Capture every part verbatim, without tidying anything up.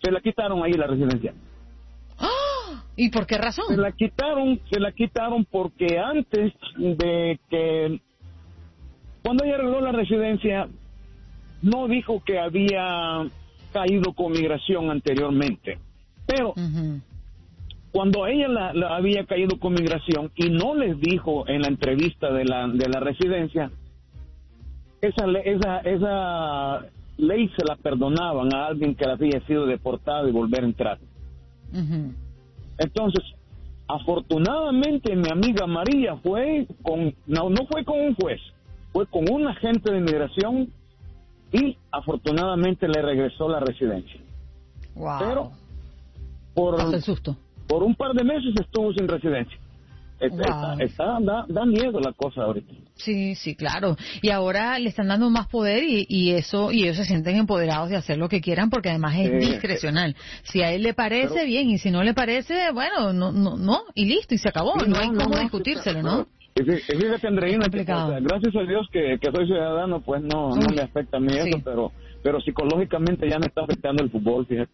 se la quitaron ahí la residencia. ¡Ah! ¿Y por qué razón? Se la quitaron, se la quitaron porque antes de que, cuando ella arregló la residencia, no dijo que había caído con migración anteriormente, pero uh-huh. cuando ella la, la había caído con migración y no les dijo en la entrevista de la de la residencia, esa esa esa ley se la perdonaban a alguien que había sido deportado y volver a entrar. Uh-huh. Entonces, afortunadamente mi amiga María fue con, no, no fue con un juez, fue con un agente de inmigración y afortunadamente le regresó la residencia. Wow. Pero por, Hasta el susto. por un par de meses estuvo sin residencia. Está, wow. está, está da, da miedo la cosa ahorita. Sí, sí, claro. Y ahora le están dando más poder y, y eso y ellos se sienten empoderados de hacer lo que quieran porque además es eh, discrecional. Si a él le parece, pero, bien, y si no le parece, bueno, no, no, no, y listo, y se acabó. Sí, no, no hay no, cómo no, discutírselo, ¿no? Y fíjate, Andreina, que, o sea, gracias a Dios que, que soy ciudadano, pues no, no me afecta a mí sí. eso, pero, pero psicológicamente ya me está afectando el fútbol, fíjate.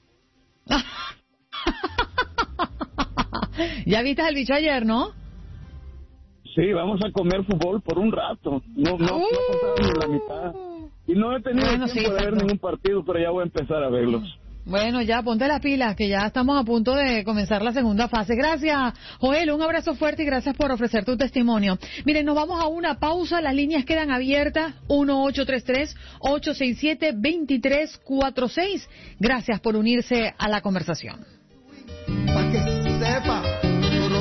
¿Ya viste al bicho ayer, no? Sí, vamos a comer fútbol por un rato. No, no, uh, no compramos ni la mitad. Y no he tenido bueno, tiempo sí, de ver ningún partido, pero ya voy a empezar a verlos. Bueno, ya ponte las pilas, que ya estamos a punto de comenzar la segunda fase. Gracias, Joel, un abrazo fuerte y gracias por ofrecer tu testimonio. Miren, nos vamos a una pausa, las líneas quedan abiertas, uno ocho tres tres, ocho seis siete, dos tres cuatro seis. Gracias por unirse a la conversación.